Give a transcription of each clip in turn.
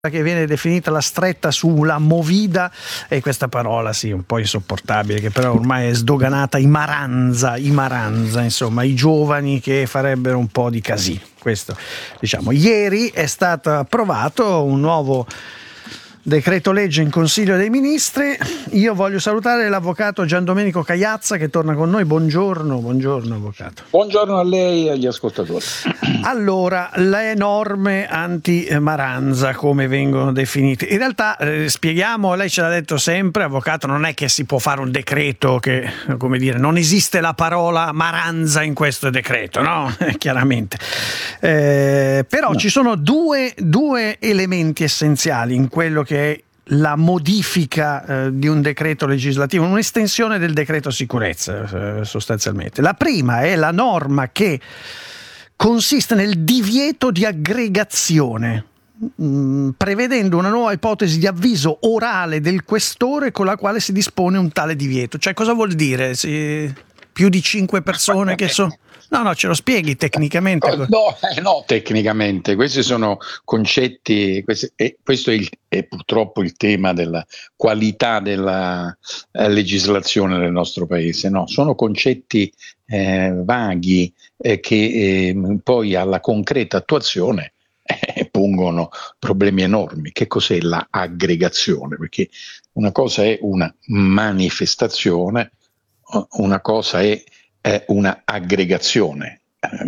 che viene definita la stretta sulla movida, e questa parola sì un po' insopportabile, che però ormai è sdoganata, i maranza, insomma i giovani che farebbero un po' di casino. Questo, diciamo, ieri è stato approvato un nuovo decreto legge in Consiglio dei Ministri. Io voglio salutare l'avvocato Giandomenico Cagliazza che torna con noi. Buongiorno avvocato. Buongiorno a lei e agli ascoltatori. Allora, le norme anti-maranza, come vengono definite? In realtà, spieghiamo, lei ce l'ha detto sempre, avvocato, non è che si può fare un decreto che, come dire, non esiste la parola maranza in questo decreto, no? Chiaramente. Però no. Ci sono due elementi essenziali in quello che è la modifica di un decreto legislativo, un'estensione del decreto sicurezza sostanzialmente. La prima è la norma che consiste nel divieto di aggregazione, prevedendo una nuova ipotesi di avviso orale del questore con la quale si dispone un tale divieto. Cioè, cosa vuol dire? Più di 5 persone che sono... No, ce lo spieghi tecnicamente? No, tecnicamente. Questi sono concetti, questo è purtroppo il tema della qualità della legislazione del nostro paese. No, sono concetti vaghi che poi alla concreta attuazione pongono problemi enormi. Che cos'è la aggregazione? Perché una cosa è una manifestazione, una cosa è una aggregazione.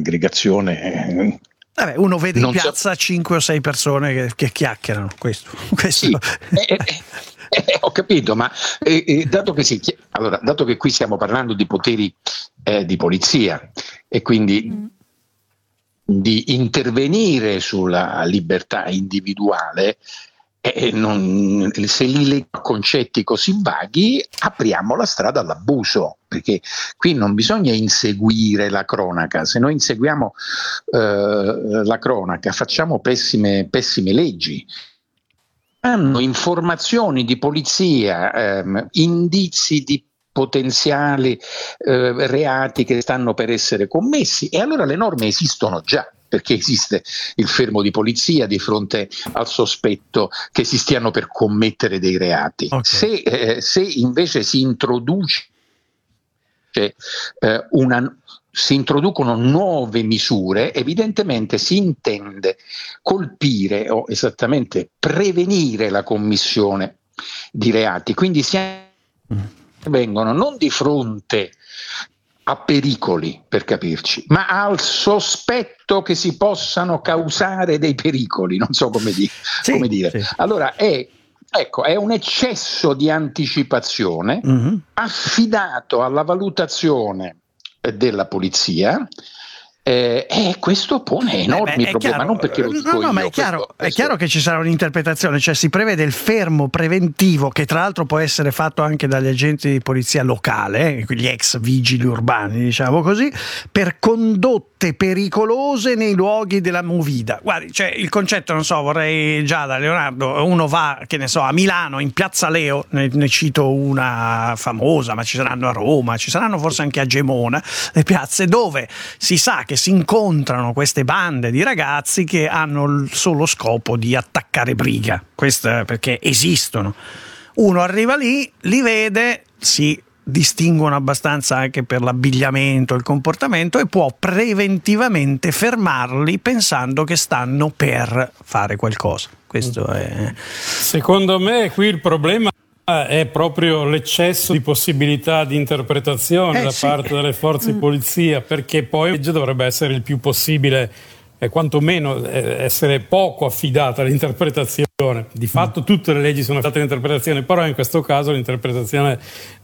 Vabbè, uno vede in piazza 5 o 6 persone che chiacchierano. Questo. Sì, ho capito, ma dato che qui stiamo parlando di poteri di polizia e quindi di intervenire sulla libertà individuale, se li leggo a concetti così vaghi apriamo la strada all'abuso, perché qui non bisogna inseguire la cronaca. Se noi inseguiamo la cronaca facciamo pessime leggi. Hanno informazioni di polizia, indizi di potenziali reati che stanno per essere commessi, e allora le norme esistono già, perché esiste il fermo di polizia di fronte al sospetto che si stiano per commettere dei reati. Okay. Se invece si introducono nuove misure, evidentemente si intende colpire o esattamente prevenire la commissione di reati. Quindi si vengono non di fronte a pericoli, per capirci, ma al sospetto che si possano causare dei pericoli, non so come dire. Sì. Allora è un eccesso di anticipazione affidato alla valutazione della polizia. E questo pone enormi problemi, ma non perché lo dico io. Ma è chiaro che ci sarà un'interpretazione, cioè si prevede il fermo preventivo, che tra l'altro può essere fatto anche dagli agenti di polizia locale, gli ex vigili urbani, diciamo così, per condotte pericolose nei luoghi della movida. Guardi, cioè il concetto, non so, vorrei già da Leonardo, uno va, che ne so, a Milano, in Piazza Leo, ne cito una famosa, ma ci saranno a Roma, ci saranno forse anche a Gemona, le piazze dove si sa che si incontrano queste bande di ragazzi che hanno il solo scopo di attaccare briga. Questo perché esistono. Uno arriva lì, li vede, si distinguono abbastanza anche per l'abbigliamento, il comportamento, e può preventivamente fermarli pensando che stanno per fare qualcosa. Questo è... Secondo me qui il problema è proprio l'eccesso di possibilità di interpretazione da parte delle forze di polizia, perché poi la legge dovrebbe essere il più possibile, quantomeno essere poco affidata all'interpretazione. Di fatto tutte le leggi sono affidate all'interpretazione, però in questo caso l'interpretazione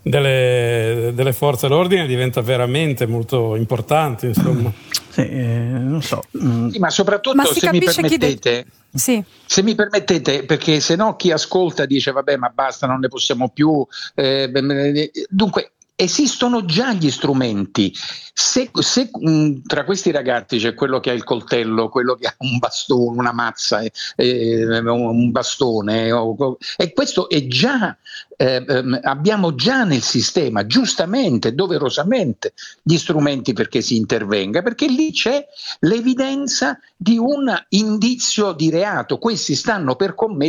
delle forze dell'ordine diventa veramente molto importante, insomma. Non so. Sì, ma soprattutto, se mi permettete... Sì. Se mi permettete, perché se no chi ascolta dice vabbè, ma basta, non ne possiamo più. Dunque esistono già gli strumenti. Se tra questi ragazzi c'è quello che ha il coltello, quello che ha un bastone, una mazza, un bastone, e questo è già, abbiamo già nel sistema, giustamente, doverosamente, gli strumenti perché si intervenga, perché lì c'è l'evidenza di un indizio di reato. Questi stanno per commettere